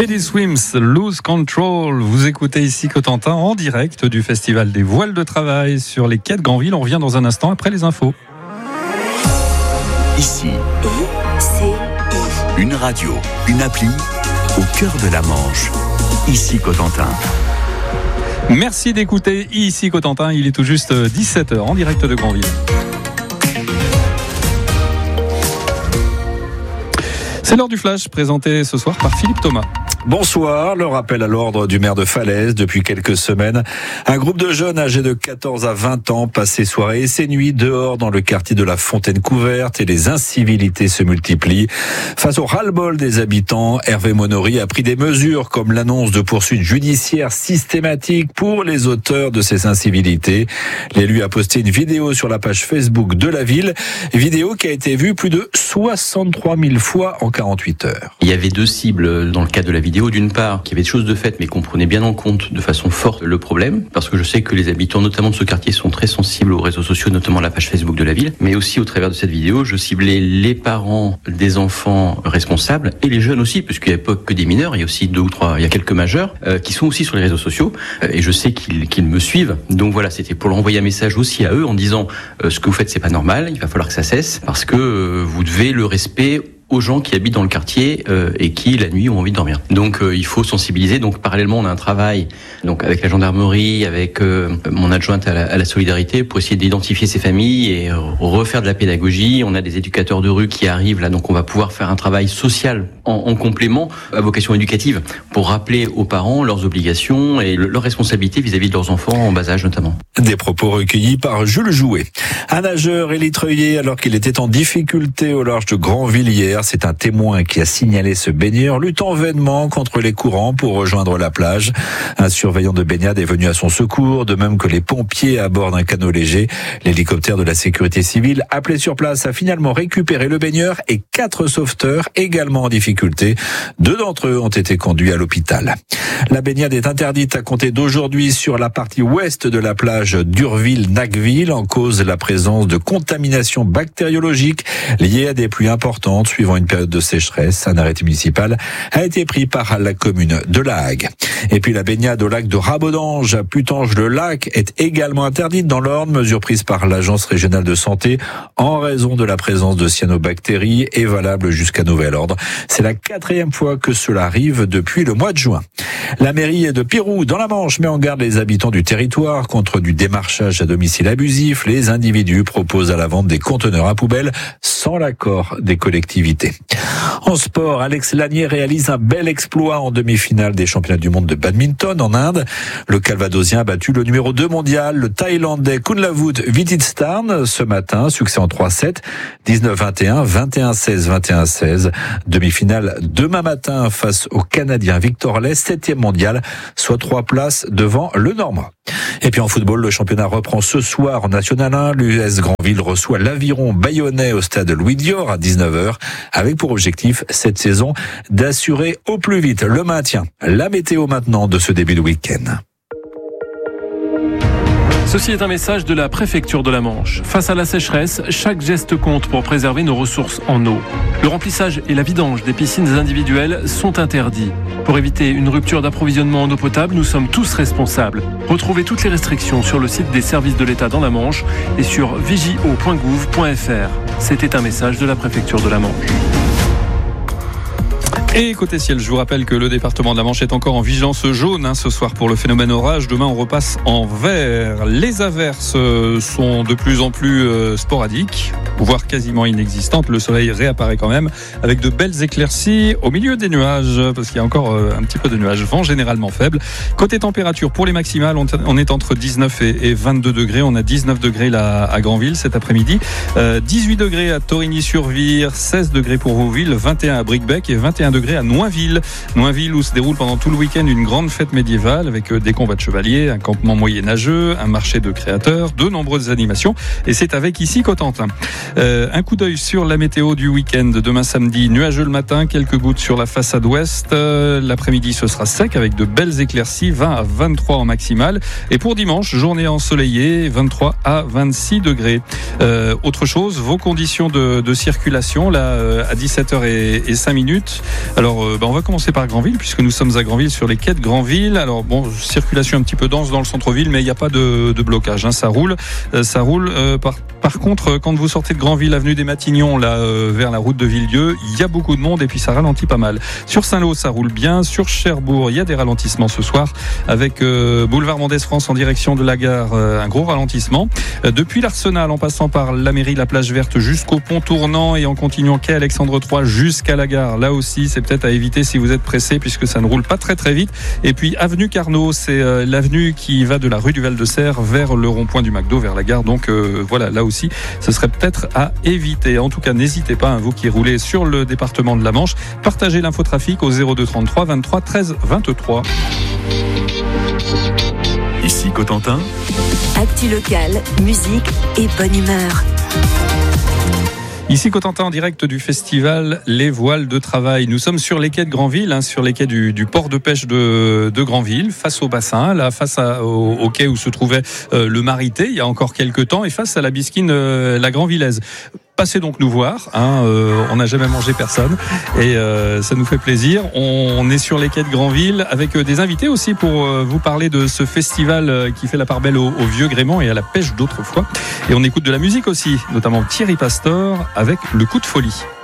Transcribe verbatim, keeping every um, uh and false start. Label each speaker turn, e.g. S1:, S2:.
S1: Teddy Swims, Lose Control. Vous écoutez ici Cotentin en direct du Festival des Voiles de Travail sur les quais de Granville. On revient dans un instant après les infos.
S2: Ici, une radio, une appli au cœur de la Manche. Ici Cotentin.
S1: Merci d'écouter ici Cotentin. Il est tout juste dix-sept heures en direct de Granville. C'est l'heure du flash présenté ce soir par Philippe Thomas.
S3: Bonsoir, le rappel à l'ordre du maire de Falaise. Depuis quelques semaines, un groupe de jeunes âgés de quatorze à vingt ans passent ses soirées et ses nuits dehors dans le quartier de la Fontaine Couverte et les incivilités se multiplient. Face au ras-le-bol des habitants, Hervé Monory a pris des mesures comme l'annonce de poursuites judiciaires systématiques pour les auteurs de ces incivilités. L'élu a posté une vidéo sur la page Facebook de la ville, vidéo qui a été vue plus de soixante-trois mille fois en quarante-huit heures.
S4: Il y avait deux cibles dans le cadre de la vidéo. D'une part, qu'il y avait des choses de fait, mais qu'on prenait bien en compte de façon forte le problème, parce que je sais que les habitants, notamment de ce quartier, sont très sensibles aux réseaux sociaux, notamment la page Facebook de la ville. Mais aussi, au travers de cette vidéo, je ciblais les parents des enfants responsables et les jeunes aussi, puisqu'il n'y a pas que des mineurs, il y a aussi deux ou trois, il y a quelques majeurs euh, qui sont aussi sur les réseaux sociaux, euh, et je sais qu'ils, qu'ils me suivent. Donc voilà, c'était pour leur envoyer un message aussi à eux en disant euh, ce que vous faites, c'est pas normal, il va falloir que ça cesse, parce que euh, vous devez le respect aux gens qui habitent dans le quartier euh, et qui la nuit ont envie de dormir. Donc euh, il faut sensibiliser. Donc parallèlement on a un travail donc avec la gendarmerie, avec euh, mon adjointe à la, à la solidarité pour essayer d'identifier ces familles et euh, refaire de la pédagogie. On a des éducateurs de rue qui arrivent là, donc on va pouvoir faire un travail social en, en complément à vocation éducative pour rappeler aux parents leurs obligations et le, leurs responsabilités vis-à-vis de leurs enfants en bas âge notamment.
S3: Des propos recueillis par Jules Jouet. Un nageur élytreuillé alors qu'il était en difficulté au large de Granville hier. C'est un témoin qui a signalé ce baigneur luttant vainement contre les courants pour rejoindre la plage. Un surveillant de baignade est venu à son secours, de même que les pompiers à bord d'un canot léger. L'hélicoptère de la sécurité civile, appelé sur place, a finalement récupéré le baigneur et quatre sauveteurs également en difficulté. Deux d'entre eux ont été conduits à l'hôpital. La baignade est interdite à compter d'aujourd'hui sur la partie ouest de la plage d'Urville-Nacqueville, en cause la présence de contamination bactériologique liée à des pluies importantes suivant une période de sécheresse. Un arrêté municipal a été pris par la commune de La Hague. Et puis la baignade au lac de Rabodange à Putange-le-Lac est également interdite dans l'Orne, mesure prise par l'Agence régionale de santé en raison de la présence de cyanobactéries et valable jusqu'à nouvel ordre. C'est la quatrième fois que cela arrive depuis le mois de juin. La mairie de Pirou, dans la Manche, met en garde les habitants du territoire contre du démarchage à domicile abusif. Les individus proposent à la vente des conteneurs à poubelles sans l'accord des collectivités. En sport, Alex Lanier réalise un bel exploit en demi-finale des championnats du monde de badminton en Inde. Le Calvadosien a battu le numéro deux mondial, le Thaïlandais Kunlavut Vititstarn, ce matin. Succès en trois sept, dix-neuf vingt et un, vingt et un seize, vingt et un seize. Demi-finale demain matin face au Canadien Victor Lay, septième mondial, soit trois places devant le Normand. Et puis en football, le championnat reprend ce soir en National un. L'U S Granville reçoit l'Aviron Bayonnais au stade Louis Dior à dix-neuf heures, avec pour objectif cette saison d'assurer au plus vite le maintien. La météo maintenant de ce début de week-end.
S5: Ceci est un message de la préfecture de la Manche. Face à la sécheresse, chaque geste compte pour préserver nos ressources en eau. Le remplissage et la vidange des piscines individuelles sont interdits. Pour éviter une rupture d'approvisionnement en eau potable, nous sommes tous responsables. Retrouvez toutes les restrictions sur le site des services de l'État dans la Manche et sur vigio point gouv point f r. C'était un message de la préfecture de la Manche.
S1: Et côté ciel, je vous rappelle que le département de la Manche est encore en vigilance jaune hein, ce soir pour le phénomène orage. Demain, on repasse en vert. Les averses sont de plus en plus euh, sporadiques, voire quasiment inexistantes. Le soleil réapparaît quand même avec de belles éclaircies au milieu des nuages, parce qu'il y a encore euh, un petit peu de nuages. Vent généralement faible. Côté température, pour les maximales, on, t- on est entre dix-neuf et, et vingt-deux degrés. On a dix-neuf degrés là à Granville cet après-midi, euh, dix-huit degrés à Torigny-sur-Vire, seize degrés pour Rouville, vingt et un à Bricbec et vingt et un degrés à Noinville. Noinville où se déroule pendant tout le week-end une grande fête médiévale avec des combats de chevaliers, un campement moyenâgeux, un marché de créateurs, de nombreuses animations. Et c'est avec ici Cotentin. Euh, un coup d'œil sur la météo du week-end. Demain samedi, nuageux le matin, quelques gouttes sur la façade ouest. Euh, l'après-midi, ce sera sec avec de belles éclaircies, vingt à vingt-trois en maximale. Et pour dimanche, journée ensoleillée, vingt-trois à vingt-six degrés. Euh, autre chose, vos conditions de, de circulation, là, à dix-sept heures cinq minutes. Alors, euh, bah, on va commencer par Granville, puisque nous sommes à Granville, sur les quais de Granville. Alors, bon, circulation un petit peu dense dans le centre-ville, mais il n'y a pas de, de blocage. Hein. Ça roule, euh, ça roule. Euh, par, par contre, quand vous sortez de Granville, avenue des Matignons, là, euh, vers la route de Villedieu, il y a beaucoup de monde et puis ça ralentit pas mal. Sur Saint-Lô, ça roule bien. Sur Cherbourg, il y a des ralentissements ce soir, avec euh, boulevard Mendès-France en direction de la gare, euh, un gros ralentissement. Euh, depuis l'Arsenal, en passant par la mairie, la plage verte, jusqu'au pont tournant et en continuant quai Alexandre trois jusqu'à la gare. Là aussi, c'est peut-être à éviter si vous êtes pressé, puisque ça ne roule pas très très vite. Et puis avenue Carnot, c'est euh, l'avenue qui va de la rue du Val-de-Serre vers le rond-point du McDo, vers la gare. Donc euh, voilà, là aussi, ce serait peut-être à éviter. En tout cas, n'hésitez pas, hein, vous qui roulez sur le département de la Manche, partagez l'infotrafic au zéro deux trente-trois vingt-trois treize vingt-trois.
S2: Ici Cotentin.
S6: Actu locale, musique et bonne humeur.
S1: Ici Cotentin, en direct du festival Les Voiles de Travail. Nous sommes sur les quais de Granville, hein, sur les quais du, du port de pêche de, de Granville, face au bassin, là, face à, au, au quai où se trouvait euh, le Marité, il y a encore quelques temps, et face à la bisquine euh, la Granvillaise. Passez donc nous voir, hein, euh, on n'a jamais mangé personne et euh, ça nous fait plaisir. On, on est sur les quais de Granville avec euh, des invités aussi pour euh, vous parler de ce festival euh, qui fait la part belle au, au vieux gréement et à la pêche d'autrefois. Et on écoute de la musique aussi, notamment Thierry Pastor avec Le Coup de Folie.